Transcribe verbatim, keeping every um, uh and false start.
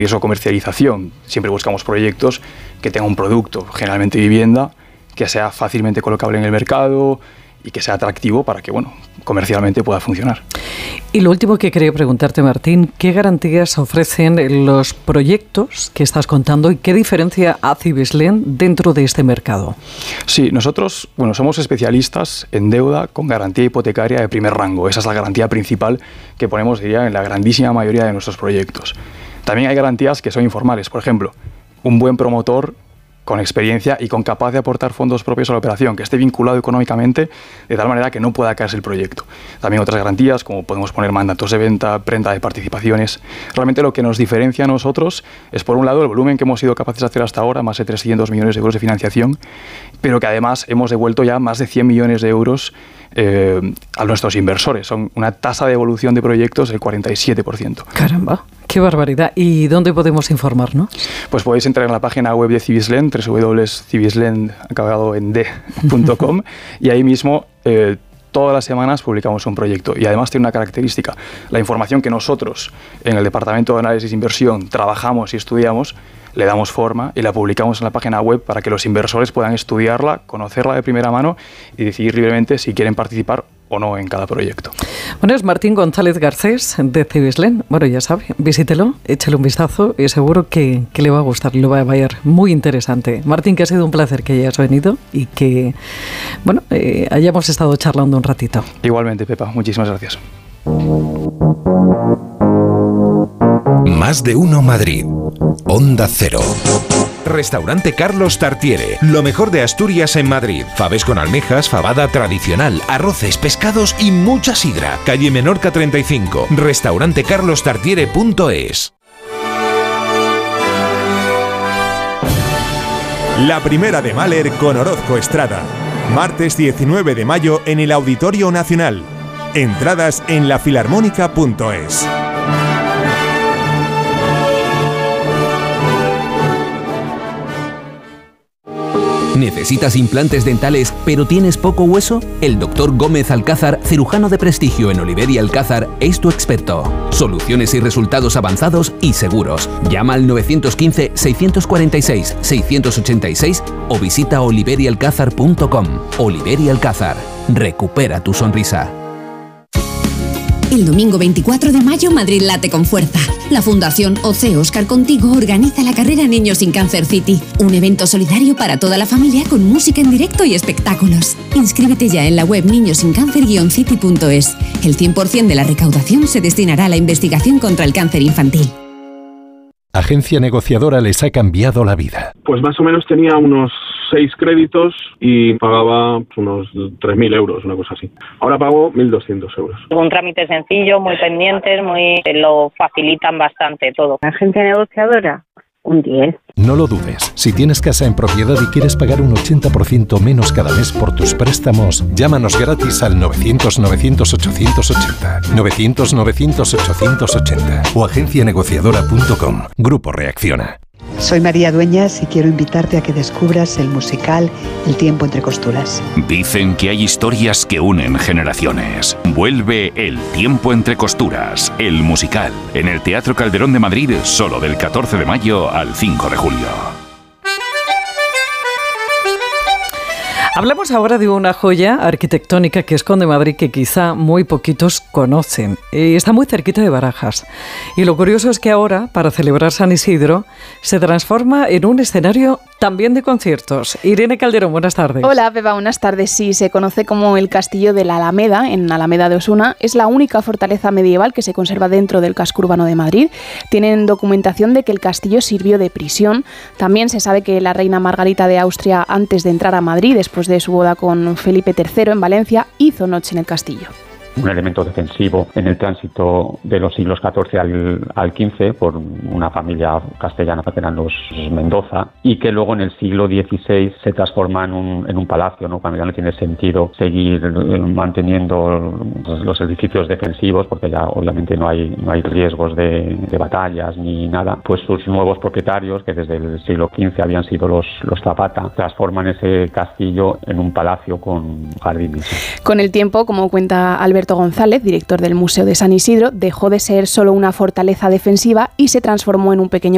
riesgo de comercialización. Siempre buscamos proyectos que tengan un producto, generalmente vivienda, que sea fácilmente colocable en el mercado y que sea atractivo para que, bueno, comercialmente pueda funcionar. Y lo último que quería preguntarte, Martín, ¿qué garantías ofrecen los proyectos que estás contando y qué diferencia hace Cibislen dentro de este mercado? Sí, nosotros, bueno, somos especialistas en deuda con garantía hipotecaria de primer rango. Esa es la garantía principal que ponemos, diría, en la grandísima mayoría de nuestros proyectos. También hay garantías que son informales. Por ejemplo, un buen promotor con experiencia y con capaz de aportar fondos propios a la operación, que esté vinculado económicamente de tal manera que no pueda caerse el proyecto. También otras garantías, como podemos poner mandatos de venta, prenda de participaciones. Realmente lo que nos diferencia a nosotros es, por un lado, el volumen que hemos sido capaces de hacer hasta ahora, más de trescientos millones de euros de financiación, pero que además hemos devuelto ya más de cien millones de euros eh, a nuestros inversores. Son una tasa de evolución de proyectos del cuarenta y siete por ciento. Caramba, qué barbaridad. ¿Y dónde podemos informarnos? Pues podéis entrar en la página web de Cibislen, doble u doble u doble punto cibislen acabado en d punto com, y ahí mismo eh, todas las semanas publicamos un proyecto. Y además tiene una característica: la información que nosotros en el Departamento de Análisis e Inversión trabajamos y estudiamos, le damos forma y la publicamos en la página web para que los inversores puedan estudiarla, conocerla de primera mano y decidir libremente si quieren participar o no en cada proyecto. Bueno, es Martín González Garcés de Cibislen. Bueno, ya sabe, visítelo, échale un vistazo y seguro que, que le va a gustar, le va a valer muy interesante. Martín, que ha sido un placer que hayas venido y que, bueno, eh, hayamos estado charlando un ratito. Igualmente, Pepa, muchísimas gracias. Más de uno Madrid. Onda Cero. Restaurante Carlos Tartiere, lo mejor de Asturias en Madrid. Faves con almejas, fabada tradicional, arroces, pescados y mucha sidra. Calle Menorca treinta y cinco. restaurante carlos tartiere punto es. La primera de Mahler con Orozco Estrada. Martes diecinueve de mayo en el Auditorio Nacional. Entradas en la filarmónica punto es. ¿Necesitas implantes dentales pero tienes poco hueso? El doctor Gómez Alcázar, cirujano de prestigio en Oliver y Alcázar, es tu experto. Soluciones y resultados avanzados y seguros. Llama al nueve uno cinco, seis cuatro seis, seis ocho seis o visita oliver y alcázar punto com. Oliver y Alcázar. Recupera tu sonrisa. El domingo veinticuatro de mayo, Madrid late con fuerza. La Fundación O C Oscar Contigo organiza la carrera Niños sin Cáncer City, un evento solidario para toda la familia con música en directo y espectáculos. Inscríbete ya en la web niños sin cáncer guion city punto es. El cien por ciento de la recaudación se destinará a la investigación contra el cáncer infantil. Agencia Negociadora les ha cambiado la vida. Pues más o menos tenía unos seis créditos y pagaba unos tres mil euros, una cosa así. Ahora pago mil doscientos euros. Un trámite sencillo, muy pendientes, muy lo facilitan bastante todo. Agencia Negociadora, un diez. No lo dudes. Si tienes casa en propiedad y quieres pagar un ochenta por ciento menos cada mes por tus préstamos, llámanos gratis al novecientos, novecientos, ochocientos ochenta. novecientos, novecientos, ochocientos ochenta o agencia negociadora punto com. Grupo Reacciona. Soy María Dueñas y quiero invitarte a que descubras el musical El tiempo entre costuras. Dicen que hay historias que unen generaciones. Vuelve El tiempo entre costuras, el musical, en el Teatro Calderón de Madrid, solo del catorce de mayo al cinco de julio. Hablamos ahora de una joya arquitectónica que esconde Madrid que quizá muy poquitos conocen. Eh, está muy cerquita de Barajas. Y lo curioso es que ahora, para celebrar San Isidro, se transforma en un escenario también de conciertos. Irene Calderón, buenas tardes. Hola, Pepa, buenas tardes. Sí, se conoce como el Castillo de la Alameda, en Alameda de Osuna. Es la única fortaleza medieval que se conserva dentro del casco urbano de Madrid. Tienen documentación de que el castillo sirvió de prisión. También se sabe que la reina Margarita de Austria, antes de entrar a Madrid, después de su boda con Felipe tercero en Valencia, hizo noche en el castillo. Un elemento defensivo en el tránsito de los siglos catorce al, al quince por una familia castellana que eran los Mendoza, y que luego en el siglo dieciséis se transforma en un, en un palacio, ¿no? Cuando ya no tiene sentido seguir manteniendo los edificios defensivos, porque ya obviamente no hay, no hay riesgos de, de batallas ni nada, pues sus nuevos propietarios, que desde el siglo quince habían sido los, los Zapata, transforman ese castillo en un palacio con jardines. Con el tiempo, como cuenta Alberto González, director del Museo de San Isidro, dejó de ser solo una fortaleza defensiva y se transformó en un pequeño